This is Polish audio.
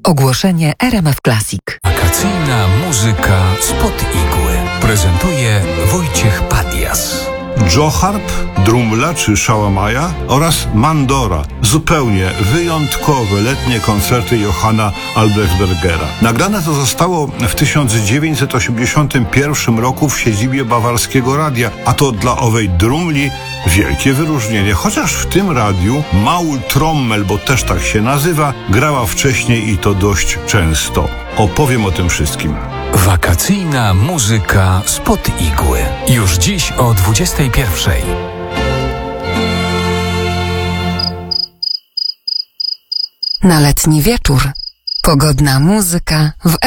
Ogłoszenie RMF Classic. Wakacyjna muzyka spod igły. Prezentuje Wojciech Padias. Joe Harp, Drumla czy Szałamaja oraz Mandora. Zupełnie wyjątkowe letnie koncerty Johanna Albrechtsbergera. Nagrane to zostało w 1981 roku w siedzibie bawarskiego radia, a to dla owej Drumli wielkie wyróżnienie. Chociaż w tym radiu Maul Trommel, bo też tak się nazywa, grała wcześniej i to dość często. Opowiem o tym wszystkim. Wakacyjna muzyka spod igły. Już dziś o 21:00. Na letni wieczór pogodna muzyka w